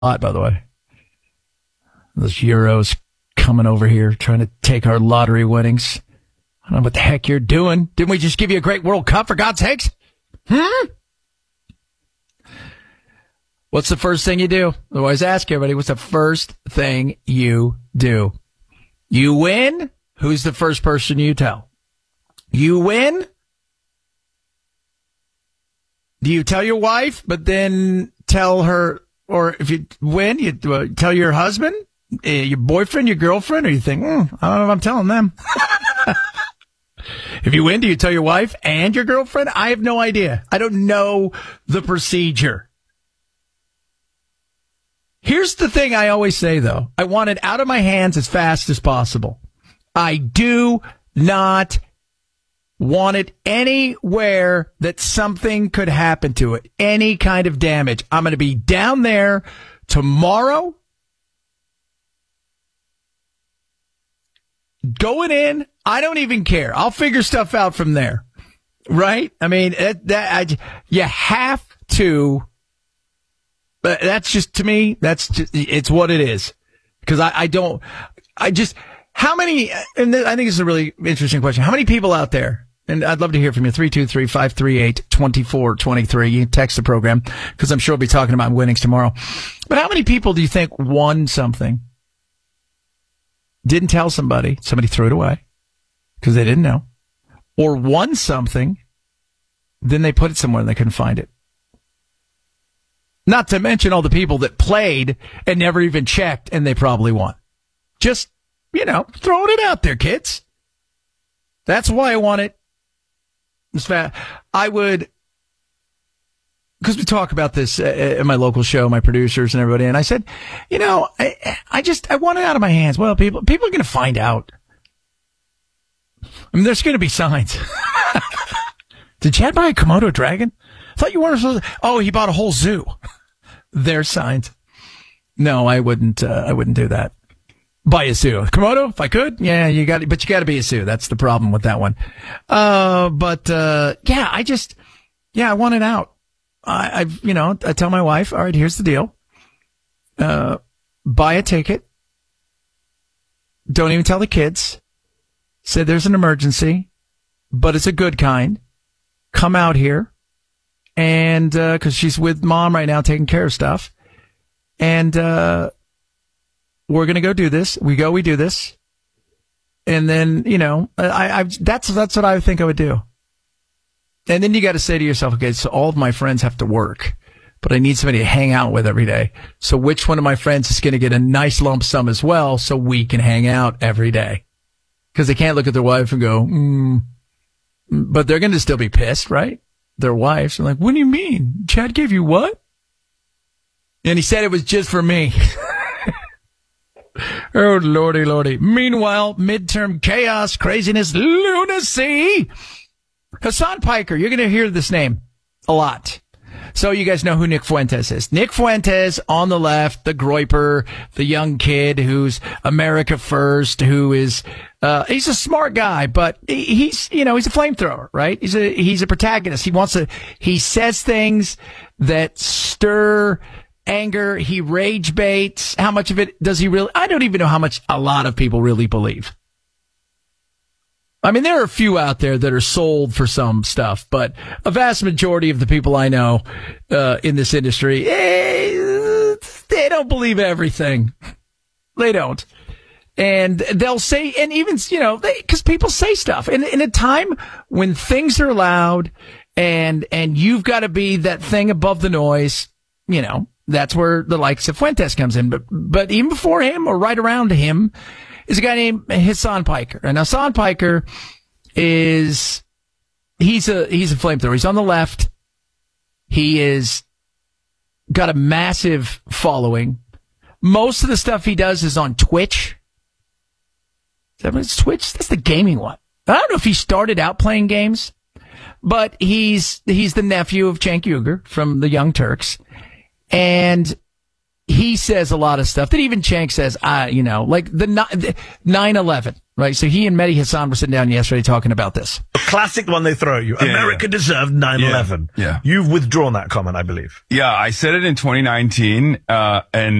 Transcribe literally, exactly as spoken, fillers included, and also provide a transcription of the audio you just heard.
lot, by the way. Those Euros coming over here trying to take our lottery winnings. I don't know what the heck you're doing. Didn't we just give you a great World Cup, for God's sakes? Hmm? What's the first thing you do? I always ask everybody, what's the first thing you do? You win? Who's the first person you tell? You win? Do you tell your wife, but then tell her, or if you win, you uh, tell your husband, uh, your boyfriend, your girlfriend, or you think, mm, I don't know if I'm telling them. If you win, do you tell your wife and your girlfriend? I have no idea. I don't know the procedure. Here's the thing I always say, though. I want it out of my hands as fast as possible. I do not want it anywhere that something could happen to it. Any kind of damage. I'm going to be down there tomorrow. Going in, I don't even care. I'll figure stuff out from there. Right? I mean, that, that I, you have to. But that's just, to me, that's just, it's what it is. Because I, I don't, I just, how many, and I think this is a really interesting question. How many people out there, and I'd love to hear from you, three two three, five three eight, two four two three. You can text the program, because I'm sure we'll be talking about winnings tomorrow. But how many people do you think won something, didn't tell somebody, somebody threw it away, because they didn't know, or won something, then they put it somewhere and they couldn't find it? Not to mention all the people that played and never even checked, and they probably won. Just, you know, throwing it out there, kids. That's why I want it. I would, because we talk about this at my local show, my producers and everybody, and I said, you know, I, I just, I want it out of my hands. Well, people, people are going to find out. I mean, there's going to be signs. Did Chad buy a Komodo dragon? I thought you weren't supposed to. Oh, he bought a whole zoo. There's signs. No, I wouldn't. Uh, I wouldn't do that. Buy a zoo, Komodo, if I could. Yeah, you got, but you got to be a zoo. That's the problem with that one. Uh, but uh, yeah, I just, yeah, I want it out. I, I've, you know, I tell my wife, all right, here's the deal. Uh, buy a ticket. Don't even tell the kids. Say there's an emergency, but it's a good kind. Come out here. And, uh, cause she's with mom right now taking care of stuff. And, uh, we're going to go do this. We go, we do this. And then, you know, I, I, that's, that's what I think I would do. And then you got to say to yourself, okay, so all of my friends have to work, but I need somebody to hang out with every day. So which one of my friends is going to get a nice lump sum as well, so we can hang out every day? Cause they can't look at their wife and go, mm, but they're going to still be pissed, right? Their wives are like, what do you mean? Chad gave you what? And he said it was just for me. Oh, lordy, lordy. Meanwhile, midterm chaos, craziness, lunacy. Hassan Piker, you're going to hear this name a lot. So you guys know who Nick Fuentes is. Nick Fuentes on the left, the Groiper, the young kid who's America first, who is, uh, he's a smart guy, but he's, you know, he's a flamethrower, right? He's a, he's a protagonist. He wants to, he says things that stir anger. He rage baits. How much of it does he really, I don't even know how much a lot of people really believe. I mean, there are a few out there that are sold for some stuff, but a vast majority of the people I know uh, in this industry, eh, they don't believe everything. They don't. And they'll say, and even, you know, because people say stuff. And in a time when things are loud and and you've got to be that thing above the noise, you know, that's where the likes of Fuentes comes in. But, but even before him or right around him, is a guy named Hassan Piker. And Hassan Piker is, he's a, he's a flamethrower. He's on the left. He is got a massive following. Most of the stuff he does is on Twitch. Is that what it's Twitch? That's the gaming one. I don't know if he started out playing games, but he's, he's the nephew of Cenk Uygur from the Young Turks. And he says a lot of stuff that even Cenk says, uh, you know, like the nine eleven, right? So he and Mehdi Hasan were sitting down yesterday talking about this. A classic one they throw at you. Yeah, America yeah. deserved nine eleven. Yeah, yeah. You've withdrawn that comment, I believe. Yeah, I said it in twenty nineteen, uh, and